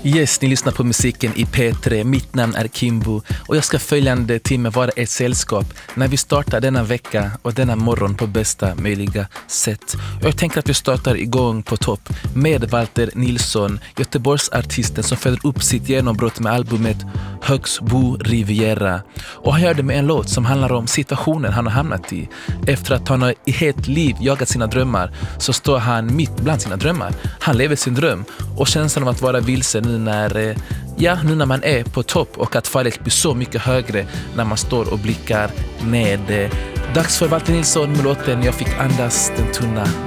Yes, ni lyssnar på musiken i P3. Mitt namn är Kimbo och jag ska följande timme vara ett sällskap när vi startar denna vecka och denna morgon på bästa möjliga sätt. Jag tänker att vi startar igång på topp med Walter Nilsson, Göteborgsartisten som följde upp sitt genombrott med albumet Högsbo Riviera. Och han gör det med en låt som handlar om situationen han har hamnat i. Efter att han har i helt liv jagat sina drömmar så står han mitt bland sina drömmar. Han lever sin dröm och känslan av att vara vilsen nu när man är på topp och att fallet blir så mycket högre när man står och blickar ned. Dags för Walter Nilsson med låten Jag fick andas den tunna